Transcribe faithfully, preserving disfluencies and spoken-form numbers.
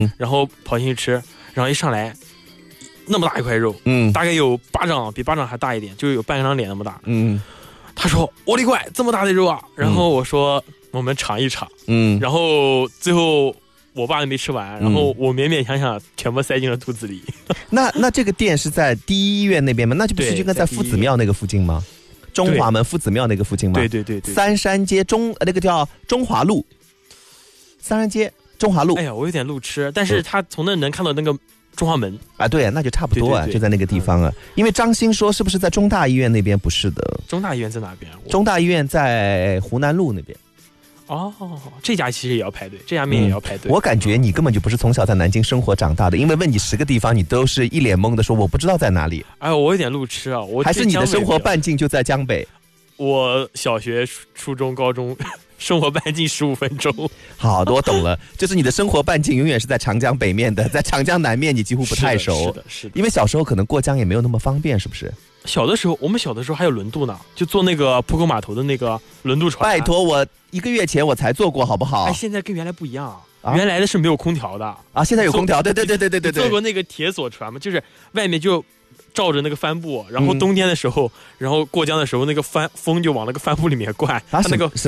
然后跑进去吃，然后一上来那么大一块肉，嗯，大概有巴掌，比巴掌还大一点，就有半张脸那么大，嗯。他说：“我的乖，这么大的肉啊！”然后我说：“我们尝一尝。”嗯，然后最后我爸也没吃完，然后我勉勉强强全部塞进了肚子里。 那那这个店是在第一医院那边吗？那就不是就跟在夫子庙那个附近吗？中华门夫子庙那个附近吗？ 对对对对。 三山街中那个叫中华路，三山街中华路。 哎呀，我有点路痴，但是他从那能看到那个。中华门啊，对，那就差不多啊，对对对，就在那个地方啊。嗯、因为张鑫说是不是在中大医院那边？不是的， 中大医院在哪边？ 中大医院在湖南路那边。 哦，这家其实也要排队，这家面也要排队、 嗯。我感觉你根本就不是从小在南京生活长大的，因为问你十个地方，你都是一脸懵的说我不知道在哪里。 哎，我有点路痴啊，我还是你的生活半径就在江北。 我小学、初中、高中。生活半径十五分钟， 好的，我懂了，就是你的生活半径永远是在长江北面的，在长江南面你几乎不太熟， 是的，是的， 因为小时候可能过江也没有那么方便，是不是？ 小的时候，我们小的时候还有轮渡呢，就坐那个浦口码头的那个轮渡船。 拜托，我一个月前我才坐过，好不好？ 哎，现在跟原来不一样，啊、原来的是没有空调的啊，现在有空调，对对对对对对对。 坐过那个铁索船吗？就是外面就。照着那个帆布，然后冬天的时候，嗯、然后过江的时候，那个帆风就往那个帆布里面灌，它那个